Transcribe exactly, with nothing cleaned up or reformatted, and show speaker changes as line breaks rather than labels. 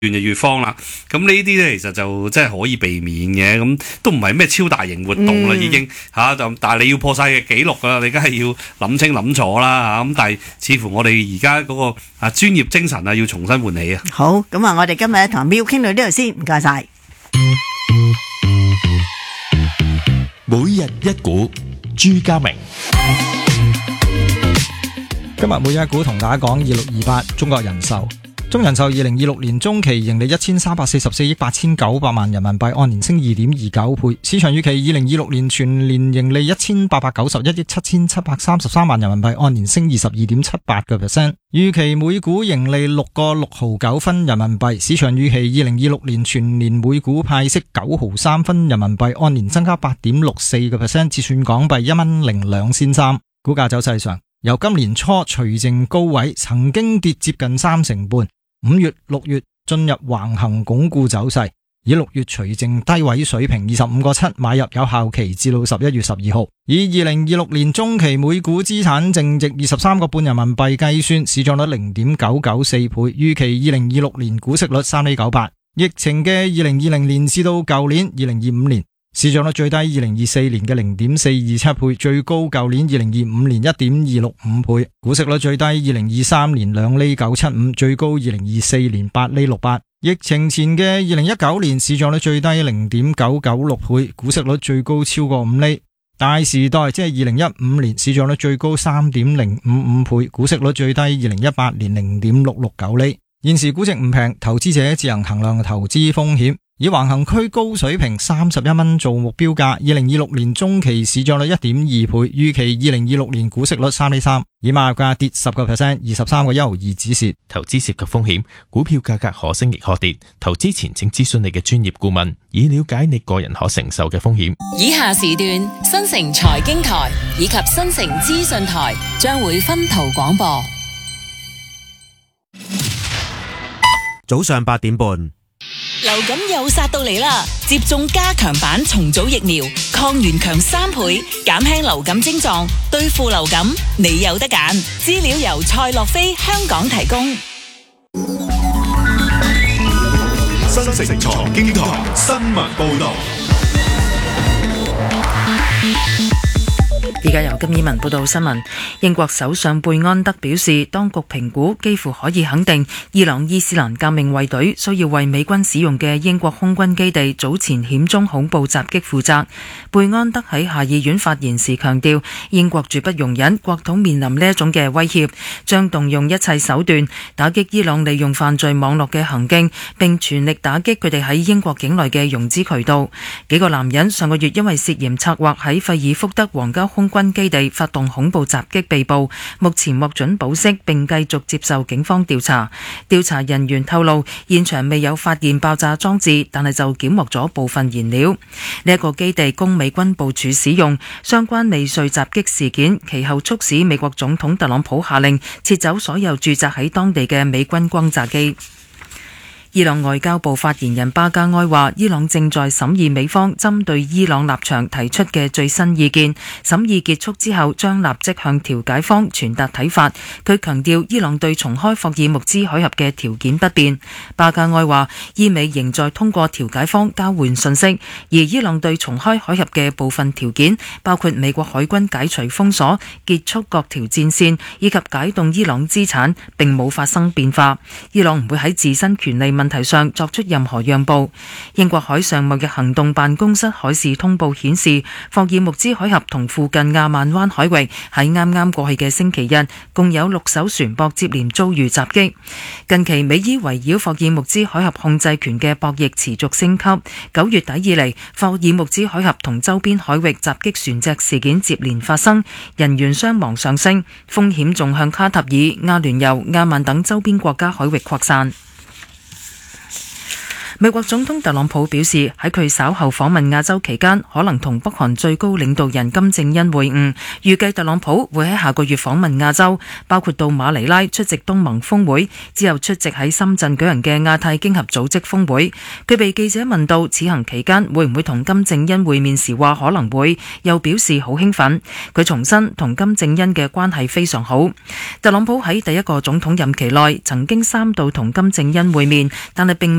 越越慌啦，咁呢啲咧其實就真係可以避免嘅，咁都唔係咩超大型活動啦，已經嚇就、嗯啊，但係你要破晒嘅紀錄啊，你梗係要諗清諗楚啦嚇，咁但係似乎我哋而家嗰個啊專業精神啊要重新喚起啊。
好，咁啊，我哋今日同Miu傾到呢度先，唔該晒。
每日一股，朱家明。
今日每日一股同大家講二六二八中國人壽。中人壽二零二六年中期盈利一千三百四十四億八千九百萬人民幣，按年升二點二九倍。市場預期二零二六年全年盈利一千八百九十一億七千七百三十三萬人民幣，按年升二十二點七八個 percent。預期每股盈利六個六毫九分人民幣。市場預期二零二六年全年每股派息九毫三分人民幣，按年增加八點六四個 percent， 折算港幣一蚊零兩仙三。股價走勢上，由今年初除淨高位，曾經跌接近三成半。五月、六月進入橫行鞏固走勢，以六月除淨低位水平二十五個七買入，有效期至到十一月十二號。以二零二六年中期每股資產淨值二十三個半人民幣計算，市賬率零點九九四倍，預期二零二六年股息率三厘九八。疫情嘅二零二零年至到舊年二零二五年，市賬率最低二零二四年嘅零點四二七倍，最高舊年二零二五年一點二六五倍。股息率最低二零二三年兩厘九七五，最高二零二四年八厘六八。疫情前嘅二零一九年市賬率最低零點九九六倍，股息率最高超過五厘。大時代即係二零一五年市賬率最高三點零五五倍，股息率最低二零一八年零點六六九厘。現時估值唔平，投資者自行衡量投資風險。以橫行區高水平三十一蚊做目標價，二零二六年中期市賬率一點二倍，預期二零二六年股息率三厘三，以買入價跌十個 percent， 二十三個一毫二止蝕。
投資涉及風險，股票價格可升亦可跌，投資前請諮詢你嘅專業顧問，以了解你個人可承受嘅風險。
以下時段新城財經台以及新城資訊台將會分途廣播。
早上八點半。
流感又殺到嚟啦！接種加強版重組疫苗，抗原強三倍，減輕流感症狀，對付流感，你有得揀。資料由蔡樂飛香港提供。
新城財經台新聞報道。
而家由金以文報道新聞。英國首相貝安德表示，當局評估幾乎可以肯定，伊朗伊斯蘭革命衛隊需要為美軍使用嘅英國空軍基地早前險中恐怖襲擊負責。貝安德喺下議院發言時強調，英國絕不容忍國土面臨呢一種嘅威脅，將動用一切手段打擊伊朗利用犯罪網絡嘅行徑，並全力打擊佢哋喺英國境內嘅融資渠道。幾個男人上個月因為涉嫌策劃喺費爾福德皇家空軍基地發動恐怖襲擊被捕，目前獲准保釋並繼續接受警方調查。調查人員透露，現場未有發現爆炸裝置，但係就檢獲咗部分燃料。呢一個基地供美軍部署使用。相關未遂襲擊事件其後促使美國總統特朗普下令撤走所有駐紮喺當地嘅美軍轟炸機。伊朗外交部發言人巴加埃話，伊朗正在審議美方針對伊朗立場提出嘅最新意見，審議結束之後將立即向調解方傳達睇法。佢強調，伊朗對重開霍爾木茲海峽嘅條件不變。巴加埃話，伊美仍在通過調解方交換信息，而伊朗對重開海峽嘅部分條件，包括美國海軍解除封鎖、結束各條戰線以及解凍伊朗資產，並冇發生變化。伊朗唔會喺自身權利問題上作出任何讓步。英國海上貿易行動辦公室海事通報顯示，霍爾木茲海峽同附近亞曼灣海域喺啱啱過去嘅星期日，共有六艘船舶接連遭遇襲擊。近期美伊圍繞霍爾木茲海峽控制權嘅博弈持續升級。九月底以嚟，霍爾木茲海峽同周邊海域襲擊船隻事件接連發生，人員傷亡上升，風險仲向卡塔爾、阿聯酋、亞曼等周邊國家海域擴散。美國總統特朗普表示，喺佢稍後訪問亞洲期間，可能同北韓最高領導人金正恩會晤。預計特朗普會喺下個月訪問亞洲，包括到馬尼拉出席東盟峰會，之後出席喺深圳舉行嘅亞太經合組織峰會。佢被記者問到此行期間會唔會同金正恩會面時，話可能會，又表示好興奮。佢重申同金正恩嘅關係非常好。特朗普喺第一個總統任期內曾經三度同金正恩會面，但係並